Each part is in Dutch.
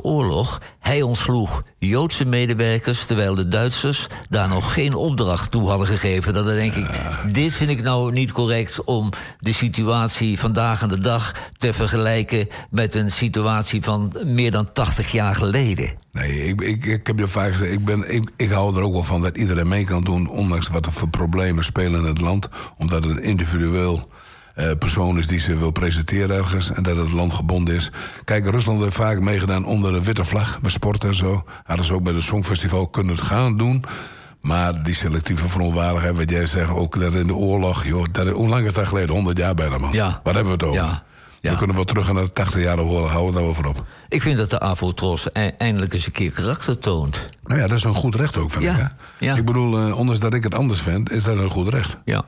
Oorlog. Hij ontsloeg Joodse medewerkers, terwijl de Duitsers daar nog geen opdracht toe hadden gegeven. Dan denk ik, dit vind ik nou niet correct om de situatie vandaag aan de dag te vergelijken met een situatie van meer dan 80 jaar geleden. Nee, ik heb je vaak gezegd, ik hou er ook wel van dat iedereen mee kan doen, ondanks wat er voor problemen spelen in het land, omdat het een individueel persoon is die ze wil presenteren ergens en dat het land gebonden is. Kijk, Rusland heeft vaak meegedaan onder een witte vlag, met sport en zo. Hadden ze ook met het Songfestival kunnen het gaan doen. Maar die selectieve verontwaardigheid, wat jij zegt, ook dat in de oorlog, joh, hoe lang is dat geleden? 100 jaar bijna, man. Ja. Waar hebben we het over? Ja. We kunnen wel terug naar de 80-jarige oorlog, houden we daar over op. Ik vind dat de Avotros eindelijk eens een keer karakter toont. Nou ja, dat is een goed recht ook, vind ik. Hè? Ja. Ik bedoel, ondanks dat ik het anders vind, is dat een goed recht. Ja.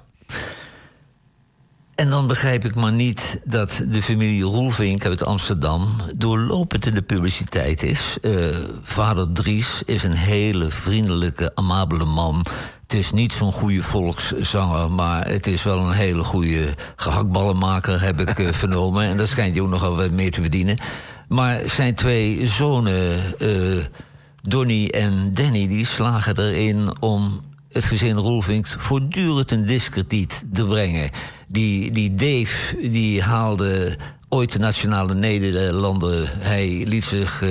En dan begrijp ik maar niet dat de familie Roelvink uit Amsterdam doorlopend in de publiciteit is. Vader Dries is een hele vriendelijke, amabele man. Het is niet zo'n goede volkszanger, maar het is wel een hele goede gehaktballenmaker, heb ik vernomen. En daar schijnt hij ook nog wel wat meer te verdienen. Maar zijn twee zonen, Donnie en Danny, die slagen erin om het gezin Roelvink voortdurend in diskrediet te brengen. Die Dave, die haalde ooit de Nationale Nederlanden. Hij liet zich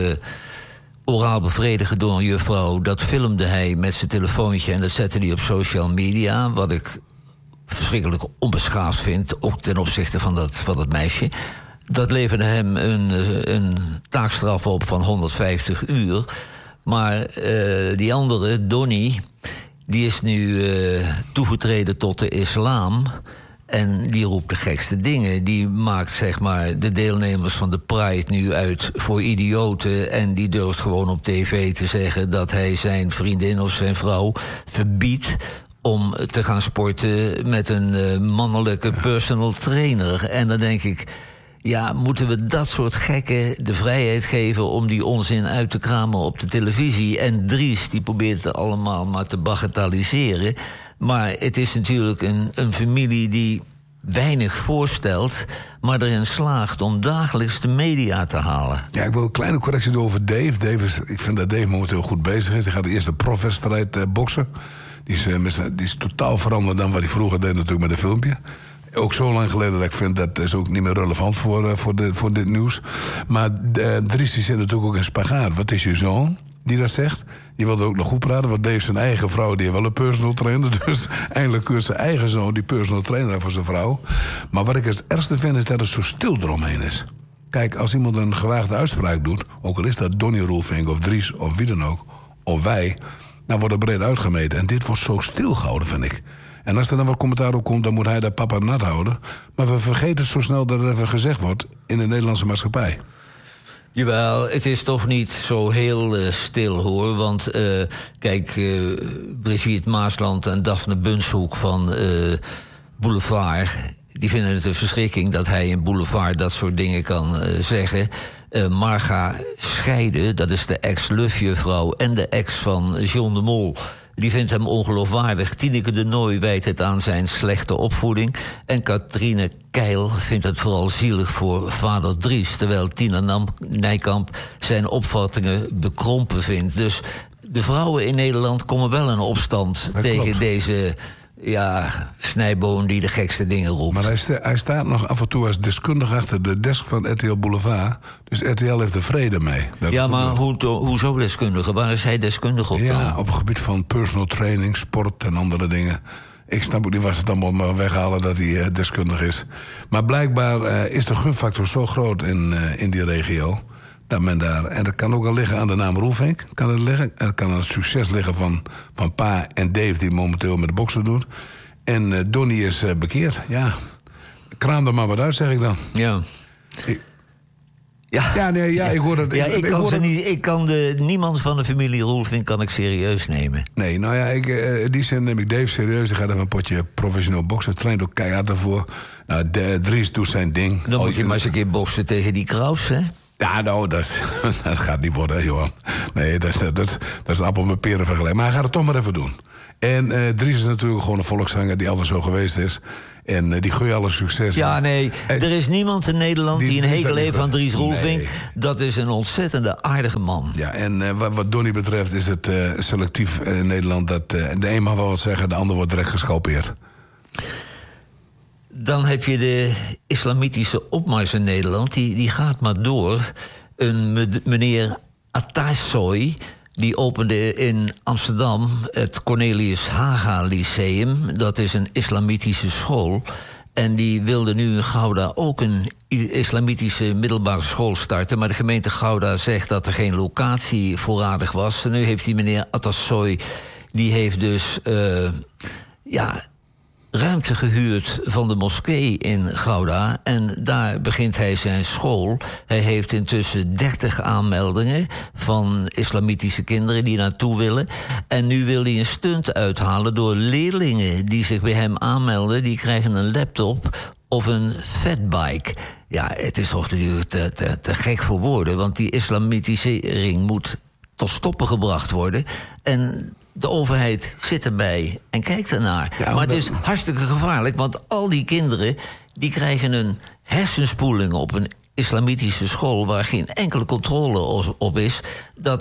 oraal bevredigen door een juffrouw. Dat filmde hij met zijn telefoontje en dat zette hij op social media. Wat ik verschrikkelijk onbeschaafd vind, ook ten opzichte van dat meisje. Dat leverde hem een taakstraf op van 150 uur. Maar die andere, Donnie, die is nu toegetreden tot de islam. En die roept de gekste dingen. Die maakt, zeg maar, de deelnemers van de Pride nu uit voor idioten. En die durft gewoon op tv te zeggen dat hij zijn vriendin of zijn vrouw verbiedt om te gaan sporten met een mannelijke personal trainer. En dan denk ik, ja, moeten we dat soort gekken de vrijheid geven om die onzin uit te kramen op de televisie? En Dries, die probeert het allemaal maar te bagatelliseren. Maar het is natuurlijk een familie die weinig voorstelt, maar erin slaagt om dagelijks de media te halen. Ja, ik wil een kleine correctie doen over Dave. Ik vind dat Dave momenteel goed bezig is. Hij gaat de eerste profwedstrijd boksen. Die is totaal veranderd dan wat hij vroeger deed natuurlijk met een filmpje. Ook zo lang geleden dat ik vind dat is ook niet meer relevant voor dit nieuws. Maar Dries zit natuurlijk ook in spagaat. Wat is je zoon die dat zegt? Die wilde ook nog goed praten, want Dave zijn eigen vrouw, die heeft wel een personal trainer. Dus eindelijk keurt zijn eigen zoon die personal trainer voor zijn vrouw. Maar wat ik het ergste vind, is dat het zo stil eromheen is. Kijk, als iemand een gewaagde uitspraak doet, ook al is dat Donnie Roelvink of Dries of wie dan ook, of wij, dan wordt het breed uitgemeten. En dit wordt zo stilgehouden, vind ik. En als er dan wat commentaar op komt, dan moet hij dat papa nat houden. Maar we vergeten zo snel dat het even gezegd wordt in de Nederlandse maatschappij. Jawel, het is toch niet zo heel stil, hoor. Want kijk, Brigitte Maasland en Daphne Bunshoek van Boulevard, die vinden het een verschrikking dat hij in Boulevard dat soort dingen kan zeggen. Marga Scheide, dat is de ex-lufjuffrouw en de ex van John de Mol, die vindt hem ongeloofwaardig. Tineke de Nooi wijt het aan zijn slechte opvoeding. En Katrine Keil vindt het vooral zielig voor vader Dries, terwijl Tina Nijkamp zijn opvattingen bekrompen vindt. Dus de vrouwen in Nederland komen wel in opstand tegen deze snijboon die de gekste dingen roept. Maar hij staat nog af en toe als deskundige achter de desk van RTL Boulevard. Dus RTL heeft er vrede mee. Maar hoezo deskundige? Waar is hij deskundige op dan? Ja, op het gebied van personal training, sport en andere dingen. Ik snap ook niet waar ze het allemaal maar weghalen dat hij deskundig is. Maar blijkbaar is de gunfactor zo groot in die regio dat men daar, en dat kan ook al liggen aan de naam Roelvink, kan het liggen. Het kan aan het succes liggen van pa en Dave, die momenteel met de boksen doet. En Donnie is bekeerd, ja. Kraam er maar wat uit, zeg ik dan. Ja. Ik hoor het. Ik kan niemand van de familie Roelvink kan ik serieus nemen. Nee, nou ja, in die zin neem ik Dave serieus. Hij gaat even een potje professioneel boksen. Traint ook keihard daarvoor. Nou, Dries doet zijn ding. Dan moet je maar eens een keer boksen tegen die Kraus, hè? Ja, nou, dat gaat niet worden, Johan. Nee, dat is een appel met peren vergelijken. Maar hij gaat het toch maar even doen. En Dries is natuurlijk gewoon een volkszanger die altijd zo geweest is. En die gun je alle succes. Ja, nee, er is niemand in Nederland die een hekel heeft aan Dries Roelvink. Nee. Dat is een ontzettende aardige man. Ja, en wat Donnie betreft is het selectief in Nederland dat de een mag wel wat zeggen, de ander wordt direct gescalpeerd. Dan heb je de islamitische opmars in Nederland. Die gaat maar door. Een meneer Atassoy, die opende in Amsterdam het Cornelius Haga Lyceum. Dat is een islamitische school. En die wilde nu in Gouda ook een islamitische middelbare school starten. Maar de gemeente Gouda zegt dat er geen locatie voorradig was. En nu heeft die meneer Atassoy, die heeft dus ruimte gehuurd van de moskee in Gouda. En daar begint hij zijn school. Hij heeft intussen 30 aanmeldingen van islamitische kinderen die naartoe willen. En nu wil hij een stunt uithalen door leerlingen die zich bij hem aanmelden. Die krijgen een laptop of een fatbike. Ja, het is toch natuurlijk te gek voor woorden. Want die islamitisering moet tot stoppen gebracht worden. En de overheid zit erbij en kijkt ernaar. Ja, maar het is hartstikke gevaarlijk, want al die kinderen die krijgen een hersenspoeling op een islamitische school waar geen enkele controle op is. Dat,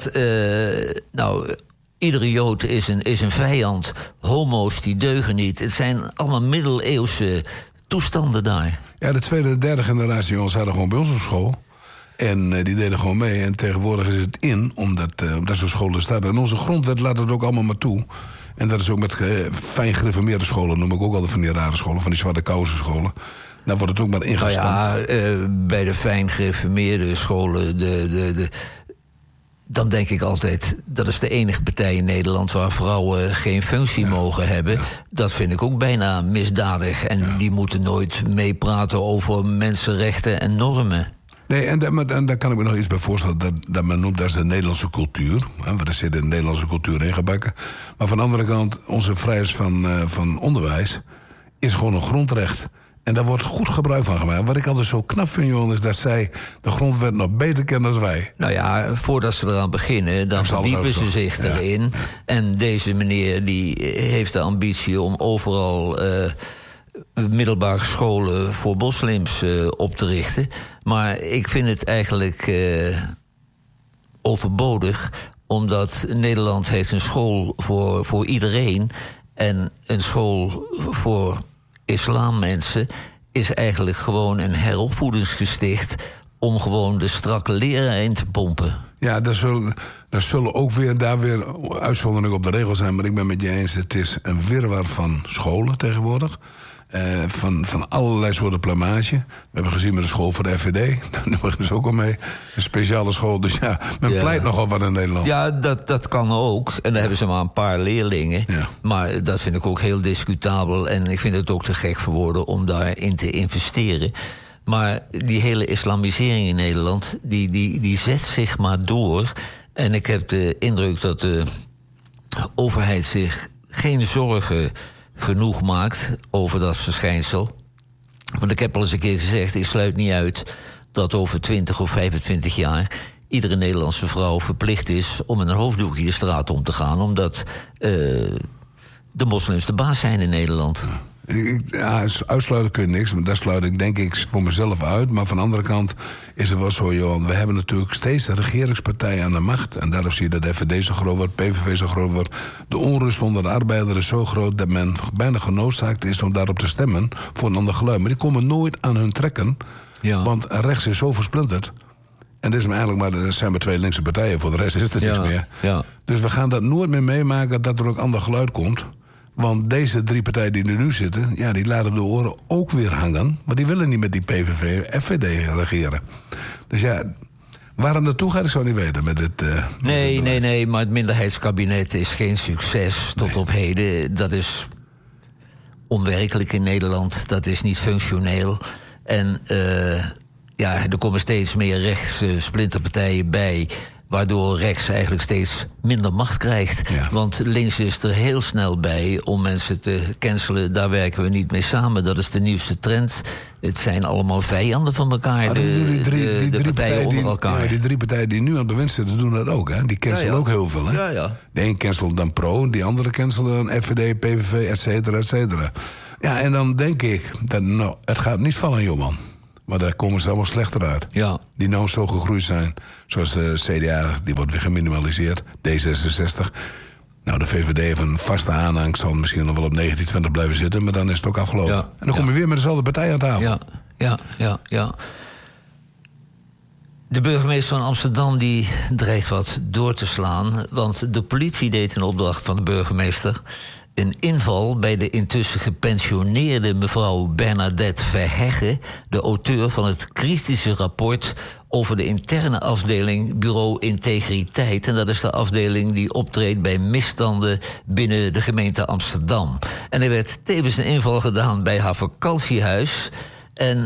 iedere Jood is een vijand. Homo's die deugen niet. Het zijn allemaal middeleeuwse toestanden daar. Ja, de tweede en derde generatie jongens hadden gewoon bij ons op school. En die deden gewoon mee. En tegenwoordig is het omdat zo'n scholen staan. En onze grondwet laat het ook allemaal maar toe. En dat is ook met fijn gereformeerde scholen. Noem ik ook altijd van die rare scholen. Van die zwarte kouzenscholen. Daar wordt het ook maar ingestampt. Bij de fijn gereformeerde scholen. Dan denk ik altijd, dat is de enige partij in Nederland waar vrouwen geen functie mogen hebben. Ja. Dat vind ik ook bijna misdadig. En die moeten nooit meepraten over mensenrechten en normen. Nee, en daar kan ik me nog iets bij voorstellen. Dat men noemt, dat is de Nederlandse cultuur. Want er zit in de Nederlandse cultuur ingebakken. Maar van de andere kant, onze vrijheid van onderwijs is gewoon een grondrecht. En daar wordt goed gebruik van gemaakt. Wat ik altijd zo knap vind, Johan, is dat zij de grondwet nog beter kennen dan wij. Nou ja, voordat ze eraan beginnen, dan verdiepen ze zich erin. Ja. En deze meneer die heeft de ambitie om overal middelbare scholen voor moslims op te richten. Maar ik vind het eigenlijk overbodig, omdat Nederland heeft een school voor iedereen. En een school voor islammensen is eigenlijk gewoon een heropvoedingsgesticht om gewoon de strakke leren in te pompen. Ja, daar zullen ook weer uitzonderingen op de regel zijn. Maar ik ben met je eens, het is een wirwar van scholen tegenwoordig. Van allerlei soorten plamage. We hebben gezien met de school voor de FVD. Daar beginnen ze ook al mee. Een speciale school. Dus ja, men pleit nogal wat in Nederland. Ja, dat kan ook. En dan hebben ze maar een paar leerlingen. Ja. Maar dat vind ik ook heel discutabel. En ik vind het ook te gek voor woorden om daarin te investeren. Maar die hele islamisering in Nederland, die zet zich maar door. En ik heb de indruk dat de overheid zich geen zorgen genoeg maakt over dat verschijnsel. Want ik heb al eens een keer gezegd, ik sluit niet uit dat over 20 of 25 jaar iedere Nederlandse vrouw verplicht is om met een hoofddoekje de straat om te gaan, omdat de moslims de baas zijn in Nederland. Uitsluiten kun je niks, maar daar sluit ik denk ik voor mezelf uit. Maar van de andere kant is het wel zo, Johan, we hebben natuurlijk steeds de regeringspartijen aan de macht. En daarom zie je dat de FVD zo groot wordt, PVV zo groot wordt. De onrust onder de arbeider is zo groot dat men bijna genoodzaakt is om daarop te stemmen voor een ander geluid. Maar die komen nooit aan hun trekken, want rechts is zo versplinterd. En er zijn maar twee linkse partijen, voor de rest is er niks meer. Ja. Dus we gaan dat nooit meer meemaken dat er ook ander geluid komt. Want deze drie partijen die er nu zitten, die laten de oren ook weer hangen. Maar die willen niet met die PVV en FVD regeren. Dus ja, waar het naartoe gaat, ik zou niet weten. Met dit, Nee, maar het minderheidskabinet is geen succes tot op heden. Dat is onwerkelijk in Nederland. Dat is niet functioneel. En er komen steeds meer rechtse splinterpartijen bij. Waardoor rechts eigenlijk steeds minder macht krijgt. Ja. Want links is er heel snel bij om mensen te cancelen. Daar werken we niet mee samen. Dat is de nieuwste trend. Het zijn allemaal vijanden van elkaar. De partijen onder elkaar. Ja, die 3 partijen die nu aan het bewind zitten, doen dat ook. Hè? Die cancelen ook heel veel. Hè? Ja. De een cancelt dan Pro, die andere cancelen dan FVD, PVV, et cetera, et cetera. Ja, en dan denk ik, dat, het gaat niet vallen, Johan. Maar daar komen ze allemaal slechter uit. Ja. Die nou zo gegroeid zijn. Zoals de CDA, die wordt weer geminimaliseerd. D66. Nou, de VVD heeft een vaste aanhang. Zal misschien nog wel op 1920 blijven zitten. Maar dan is het ook afgelopen. Ja. En dan kom je weer met dezelfde partij aan tafel. Ja. De burgemeester van Amsterdam die dreigt wat door te slaan. Want de politie deed een opdracht van de burgemeester een inval bij de intussen gepensioneerde mevrouw Bernadette Verheggen, de auteur van het kritische rapport over de interne afdeling Bureau Integriteit. En dat is de afdeling die optreedt bij misstanden binnen de gemeente Amsterdam. En er werd tevens een inval gedaan bij haar vakantiehuis. En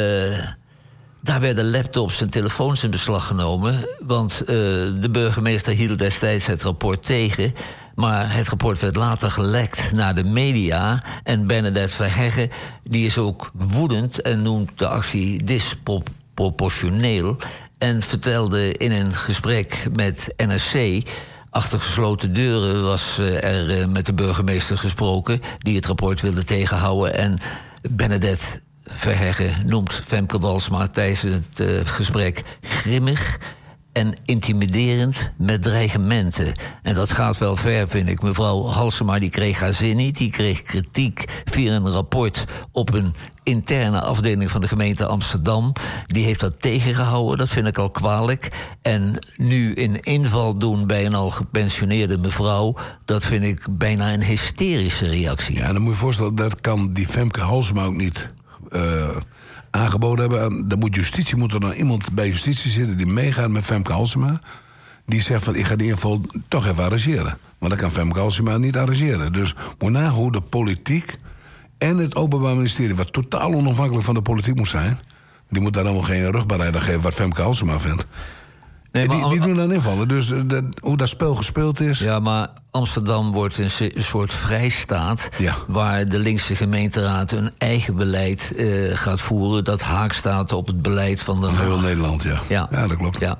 daar werden laptops en telefoons in beslag genomen. Want de burgemeester hield destijds het rapport tegen. Maar het rapport werd later gelekt naar de media. En Bernadette Verheggen die is ook woedend en noemt de actie disproportioneel. En vertelde in een gesprek met NRC, achter gesloten deuren was er met de burgemeester gesproken, die het rapport wilde tegenhouden. En Bernadette Verheggen noemt Femke Walsma tijdens het gesprek grimmig en intimiderend met dreigementen. En dat gaat wel ver, vind ik. Mevrouw Halsema die kreeg haar zin niet. Die kreeg kritiek via een rapport op een interne afdeling van de gemeente Amsterdam. Die heeft dat tegengehouden. Dat vind ik al kwalijk. En nu een inval doen bij een al gepensioneerde mevrouw, dat vind ik bijna een hysterische reactie. Ja, dan moet je voorstellen, dat kan die Femke Halsema ook niet aangeboden hebben. Dan moet er dan iemand bij justitie zitten die meegaat met Femke Halsema. Die zegt van, ik ga die inval toch even arrangeren. Maar dat kan Femke Halsema niet arrangeren. Dus moet nagaan hoe de politiek en het Openbaar Ministerie, wat totaal onafhankelijk van de politiek moet zijn, die moet daar allemaal geen rugbaarheid aan geven wat Femke Halsema vindt. Nee, die doen dan invallen. Dus hoe dat spel gespeeld is. Ja, maar Amsterdam wordt een soort vrijstaat, ja, waar de linkse gemeenteraad een eigen beleid gaat voeren dat haak staat op het beleid van de heel Nederland, ja. Ja, dat klopt. Ja.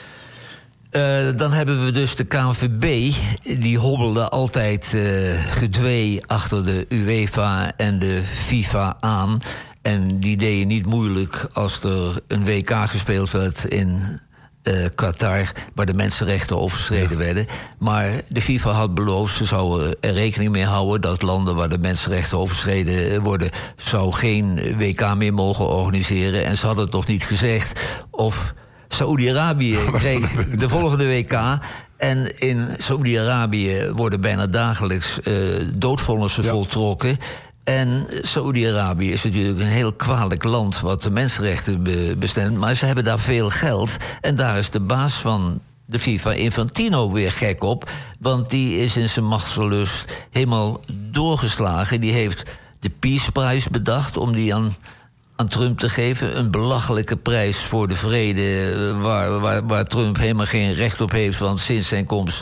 Dan hebben we dus de KNVB. Die hobbelde altijd gedwee achter de UEFA en de FIFA aan. En die deden niet moeilijk als er een WK gespeeld werd in Qatar, waar de mensenrechten overschreden werden. Maar de FIFA had beloofd, ze zouden er rekening mee houden dat landen waar de mensenrechten overschreden worden, zou geen WK meer mogen organiseren. En ze hadden het toch niet gezegd of Saoedi-Arabië kreeg de volgende WK. En in Saoedi-Arabië worden bijna dagelijks doodvonnissen voltrokken. En Saoedi-Arabië is natuurlijk een heel kwalijk land wat de mensenrechten bestemt. Maar ze hebben daar veel geld. En daar is de baas van de FIFA, Infantino, weer gek op. Want die is in zijn machtsverlust helemaal doorgeslagen. Die heeft de Peace Prize bedacht om die aan Trump te geven. Een belachelijke prijs voor de vrede, waar Trump helemaal geen recht op heeft. Want sinds zijn komst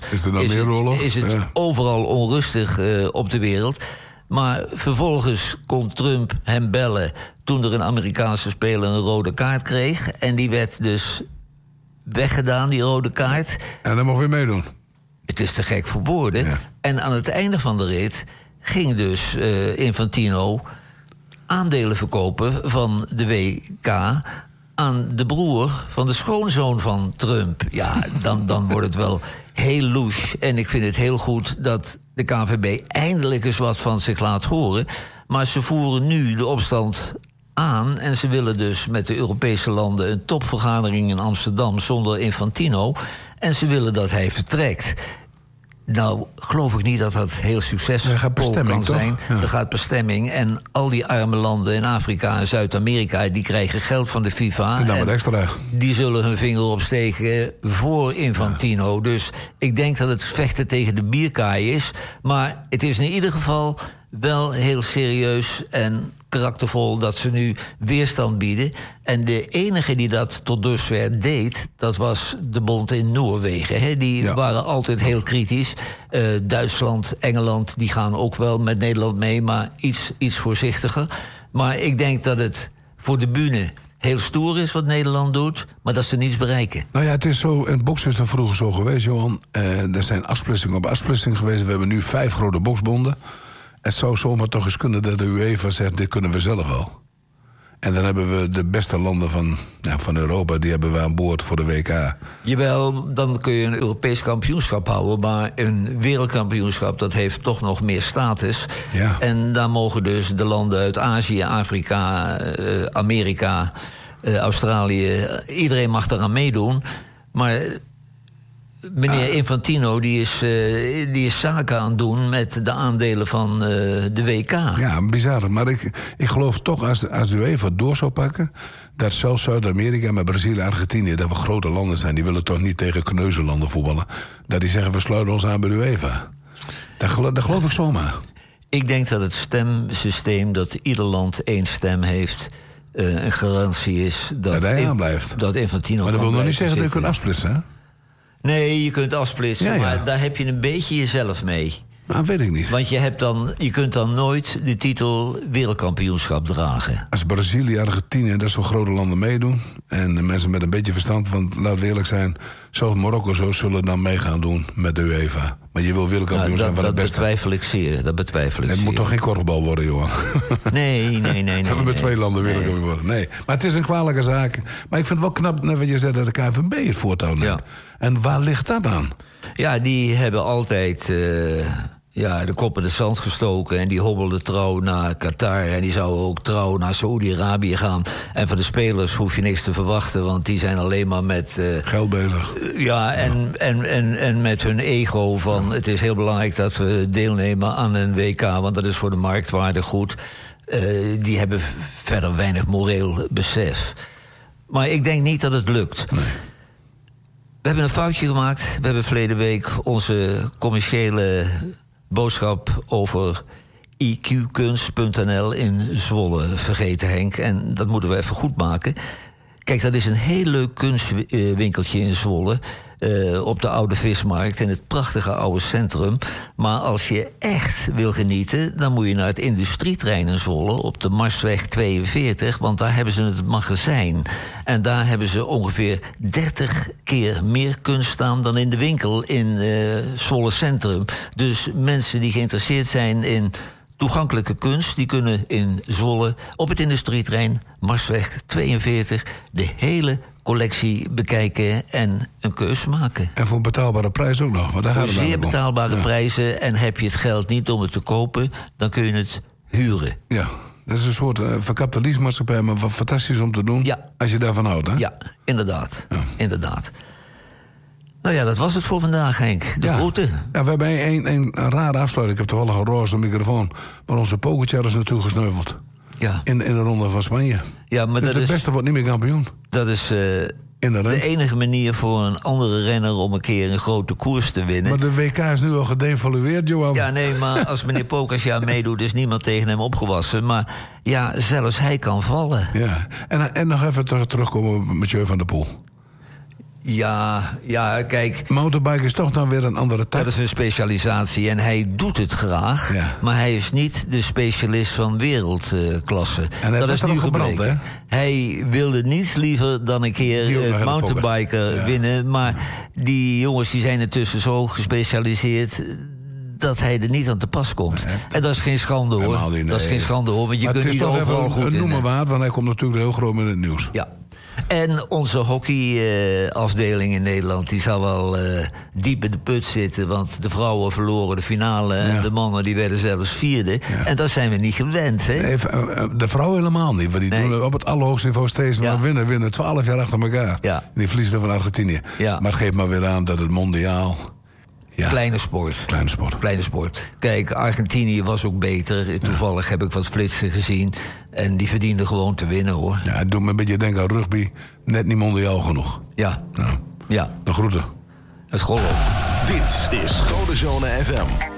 is het overal onrustig op de wereld. Maar vervolgens kon Trump hem bellen toen er een Amerikaanse speler een rode kaart kreeg. En die werd dus weggedaan, die rode kaart. En dan mag weer meedoen. Het is te gek voor woorden. Ja. En aan het einde van de rit ging dus Infantino aandelen verkopen van de WK aan de broer van de schoonzoon van Trump. Ja, dan wordt het wel heel louche. En ik vind het heel goed dat de KNVB eindelijk eens wat van zich laat horen. Maar ze voeren nu de opstand aan. En ze willen dus met de Europese landen een topvergadering in Amsterdam zonder Infantino. En ze willen dat hij vertrekt. Nou, geloof ik niet dat dat heel succesvol kan zijn. Ja. Er gaat bestemming. En al die arme landen in Afrika en Zuid-Amerika, die krijgen geld van de FIFA. En dan wat extra. Die zullen hun vinger opsteken voor Infantino. Ja. Dus ik denk dat het vechten tegen de bierkaai is. Maar het is in ieder geval wel heel serieus en karaktervol dat ze nu weerstand bieden. En de enige die dat tot dusver deed, dat was de bond in Noorwegen. Hè. Die waren altijd heel kritisch. Duitsland, Engeland, die gaan ook wel met Nederland mee, maar iets voorzichtiger. Maar ik denk dat het voor de bühne heel stoer is wat Nederland doet, maar dat ze niets bereiken. Nou ja, het is zo, in boksen is dat vroeger zo geweest, Johan. Er zijn afsplitsingen op afsplitsingen geweest. We hebben nu 5 grote boksbonden. Het zou zomaar toch eens kunnen dat de UEFA zegt, dit kunnen we zelf wel. En dan hebben we de beste landen van Europa, die hebben we aan boord voor de WK. Jawel, dan kun je een Europees kampioenschap houden, maar een wereldkampioenschap, dat heeft toch nog meer status. Ja. En daar mogen dus de landen uit Azië, Afrika, Amerika, Australië, iedereen mag eraan meedoen. Maar meneer Infantino, die is zaken aan het doen met de aandelen van de WK. Ja, bizar. Maar ik geloof toch, als de UEFA door zou pakken, dat zelfs Zuid-Amerika met Brazilië en Argentinië, dat we grote landen zijn, die willen toch niet tegen kneuzenlanden voetballen, dat die zeggen, we sluiten ons aan bij de UEFA. Dat geloof ik zomaar. Ik denk dat het stemsysteem, dat ieder land 1 stem heeft, een garantie is dat hij aanblijft. Dat Infantino. Maar dat wil nog niet zeggen dat je kunt afsplitsen, hè? Nee, je kunt afsplitsen, maar daar heb je een beetje jezelf mee. Nou, weet ik niet. Want je kunt dan nooit de titel wereldkampioenschap dragen. Als Brazilië, Argentinië, dat soort grote landen meedoen, en de mensen met een beetje verstand, want laten we eerlijk zijn, zoals Marokko zo zullen dan mee gaan doen met de UEFA. Maar je wil wereldkampioen zijn van het beste. Dat betwijfel ik zeer. Het moet toch geen korfbal worden, Johan? Nee. Zullen we met 2 landen wereldkampioen worden? Nee. Maar het is een kwalijke zaak. Maar ik vind het wel knap, net wat je zei, dat de KNVB het voortouw neemt. Ja. En waar ligt dat aan? Ja, die hebben altijd de kop in het zand gestoken. En die hobbelden trouw naar Qatar. En die zouden ook trouw naar Saoedi-Arabië gaan. En van de spelers hoef je niks te verwachten, want die zijn alleen maar met geld bezig. En met hun ego van het is heel belangrijk dat we deelnemen aan een WK, want dat is voor de marktwaarde goed. Die hebben verder weinig moreel besef. Maar ik denk niet dat het lukt. Nee. We hebben een foutje gemaakt. We hebben verleden week onze commerciële boodschap over iqkunst.nl in Zwolle vergeten, Henk. En dat moeten we even goed maken. Kijk, dat is een heel leuk kunstwinkeltje in Zwolle, op de Oude Vismarkt, in het prachtige oude centrum. Maar als je echt wil genieten, dan moet je naar het industrieterrein in Zwolle op de Marsweg 42, want daar hebben ze het magazijn. En daar hebben ze ongeveer 30 keer meer kunst staan dan in de winkel in Zwolle Centrum. Dus mensen die geïnteresseerd zijn in toegankelijke kunst, die kunnen in Zwolle op het industrieterrein Marsweg 42 de hele collectie bekijken en een keus maken. En voor een betaalbare prijs ook nog. Voor zeer betaalbare prijzen. En heb je het geld niet om het te kopen, dan kun je het huren. Ja, dat is een soort verkapte leasemaatschappij, maar wat fantastisch om te doen, als je daarvan houdt, hè? Ja, inderdaad. Nou ja, dat was het voor vandaag, Henk. De groeten. Ja, we hebben een rare afsluiting. Ik heb toevallig een roze microfoon. Maar onze pokertje is natuurlijk gesneuveld. Ja. In de ronde van Spanje. Ja, maar dus de beste wordt niet meer kampioen. Dat is de enige manier voor een andere renner om een keer een grote koers te winnen. Maar de WK is nu al gedevalueerd, Johan. Ja, nee, maar als meneer Pokasja meedoet, is niemand tegen hem opgewassen. Maar ja, zelfs hij kan vallen. Ja, en nog even terugkomen op Mathieu van der Poel. Ja, kijk. Mountainbike is toch dan weer een andere tak. Dat is een specialisatie en hij doet het graag. Ja. Maar hij is niet de specialist van wereldklasse. En hij dat is nu gebrand, hè? Hij wilde niets liever dan een keer het mountainbiken winnen. Maar die jongens die zijn intussen zo gespecialiseerd dat hij er niet aan te pas komt. Nee, en dat is geen schande, hoor. Nee. Dat is geen schande, hoor, want je kunt niet overal goed in. Het is toch even een noemen waard, want hij komt natuurlijk heel groot met het nieuws. Ja. En onze hockeyafdeling in Nederland, die zal wel diep in de put zitten. Want de vrouwen verloren de finale en de mannen die werden zelfs vierde. Ja. En dat zijn we niet gewend, hè? Nee, de vrouwen helemaal niet. Want die doen op het allerhoogste niveau steeds maar winnen 12 jaar achter elkaar. Ja. En die verliezen van Argentinië. Ja. Maar het geeft maar weer aan dat het mondiaal... Ja. Kleine sport. Kijk, Argentinië was ook beter. Toevallig heb ik wat flitsen gezien. En die verdienden gewoon te winnen, hoor. Ja, het doet me een beetje denken aan rugby. Net niet mondiaal genoeg. Ja. De groeten. Het golf. Dit is Schone Zone FM.